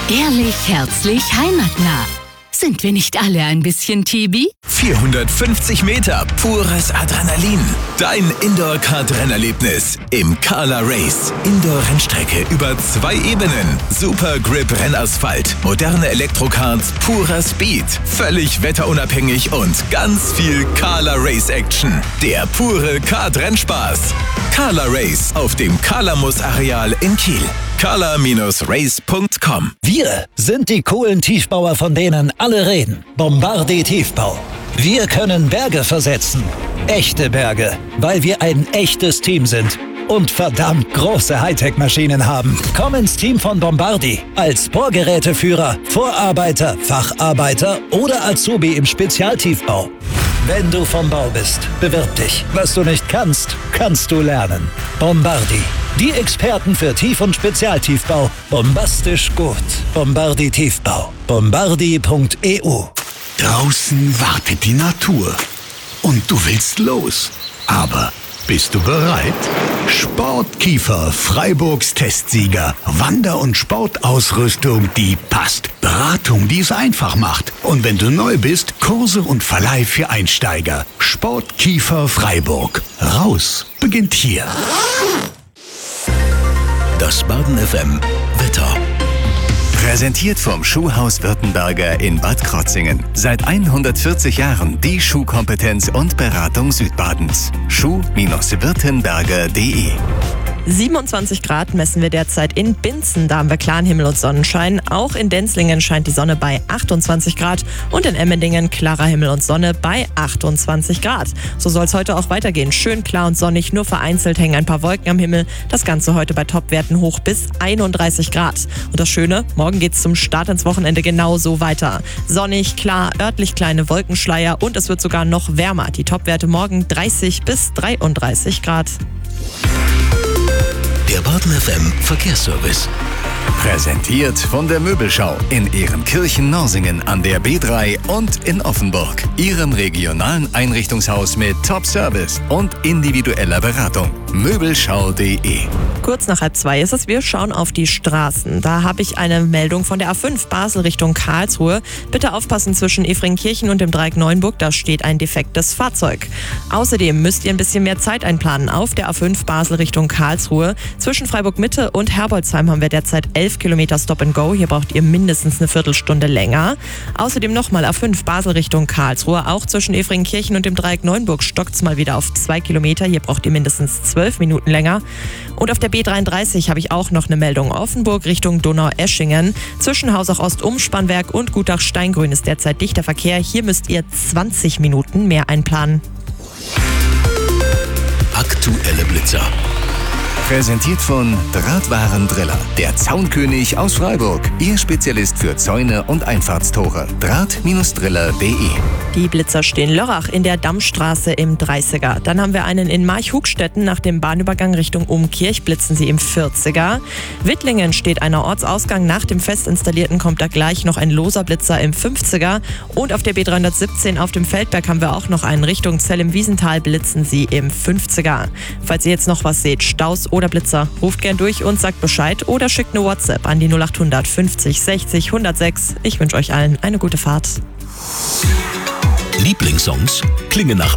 Ehrlich, herzlich, heimatnah. Sind wir nicht alle ein bisschen Tibi? 450 Meter pures Adrenalin. Dein Indoor-Kart-Rennerlebnis im Carla Race. Indoor-Rennstrecke über 2 Ebenen. Super Grip-Rennasphalt. Moderne Elektrokarts, purer Speed. Völlig wetterunabhängig und ganz viel Carla Race-Action. Der pure Kart-Rennspaß. Carla Race auf dem Carlamus-Areal in Kiel. carla-race.com. Wir sind die coolen Tiefbauer, von denen alle reden. Bombardi Tiefbau. Wir können Berge versetzen. Echte Berge, weil wir ein echtes Team sind. Und verdammt große Hightech-Maschinen haben. Komm ins Team von Bombardi. Als Bohrgeräteführer, Vorarbeiter, Facharbeiter oder Azubi im Spezialtiefbau. Wenn du vom Bau bist, bewirb dich. Was du nicht kannst, kannst du lernen. Bombardi. Die Experten für Tief- und Spezialtiefbau. Bombastisch gut. Bombardi Tiefbau. Bombardi.eu. Draußen wartet die Natur. Und du willst los. Aber bist du bereit? Sportkiefer, Freiburgs Testsieger. Wander- und Sportausrüstung, die passt. Beratung, die es einfach macht. Und wenn du neu bist, Kurse und Verleih für Einsteiger. Sportkiefer Freiburg. Raus beginnt hier. Das Baden FM Wetter. Präsentiert vom Schuhhaus Württemberger in Bad Krotzingen. Seit 140 Jahren die Schuhkompetenz und Beratung Südbadens. Schuh-württemberger.de. 27 Grad messen wir derzeit in Binzen. Da haben wir klaren Himmel und Sonnenschein. Auch in Denzlingen scheint die Sonne bei 28 Grad und in Emmendingen klarer Himmel und Sonne bei 28 Grad. So soll es heute auch weitergehen. Schön klar und sonnig, nur vereinzelt hängen ein paar Wolken am Himmel. Das Ganze heute bei Topwerten hoch bis 31 Grad. Und das Schöne, morgen geht's zum Start ins Wochenende genauso weiter. Sonnig, klar, örtlich kleine Wolkenschleier und es wird sogar noch wärmer. Die Topwerte morgen 30 bis 33 Grad. Der Baden FM Verkehrsservice. Präsentiert von der Möbelschau in Ehrenkirchen-Norsingen an der B3 und in Offenburg. Ihrem regionalen Einrichtungshaus mit Top-Service und individueller Beratung. Möbelschau.de. Kurz nach 1:30 ist es. Wir schauen auf die Straßen. Da habe ich eine Meldung von der A5 Basel Richtung Karlsruhe. Bitte aufpassen, zwischen Efringkirchen und dem Dreieck Neuenburg, da steht ein defektes Fahrzeug. Außerdem müsst ihr ein bisschen mehr Zeit einplanen auf der A5 Basel Richtung Karlsruhe. Zwischen Freiburg Mitte und Herbolzheim haben wir derzeit 11 Kilometer Stop and Go. Hier braucht ihr mindestens eine Viertelstunde länger. Außerdem nochmal A5 Basel Richtung Karlsruhe. Auch zwischen Efringkirchen und dem Dreieck Neuenburg stockt es mal wieder auf 2 Kilometer. Hier braucht ihr mindestens 12 Minuten länger. Und auf der B33 habe ich auch noch eine Meldung. Offenburg Richtung Donau-Eschingen. Zwischen Hausach Ost Umspannwerk und Gutach-Steingrün ist derzeit dichter Verkehr. Hier müsst ihr 20 Minuten mehr einplanen. Aktuelle Blitzer. Präsentiert von Drahtwarendriller, der Zaunkönig aus Freiburg. Ihr Spezialist für Zäune und Einfahrtstore. Draht-driller.de. Die Blitzer stehen Lörrach in der Dammstraße im 30er. Dann haben wir einen in Marchhugstetten nach dem Bahnübergang Richtung Umkirch, blitzen sie im 40er. Wittlingen steht einer Ortsausgang. Nach dem fest installierten kommt da gleich noch ein loser Blitzer im 50er. Und auf der B317 auf dem Feldberg haben wir auch noch einen Richtung Zell im Wiesental, blitzen sie im 50er. Falls ihr jetzt noch was seht, Staus oder Blitzer, ruft gern durch und sagt Bescheid oder schickt eine WhatsApp an die 0800 50 60 106. Ich wünsche euch allen eine gute Fahrt. Lieblingssongs klingen nach